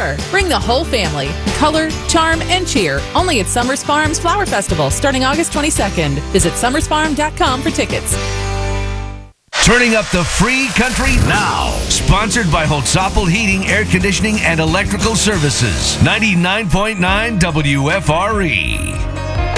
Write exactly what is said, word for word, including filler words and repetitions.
more. Bring the whole family. Color, charm, and cheer. Only at Summers Farms Flower Festival starting August twenty-second. Visit summers farm dot com for tickets. Turning up the free country now. Sponsored by Holtzapfel Heating, Air Conditioning, and Electrical Services. ninety-nine point nine W F R E.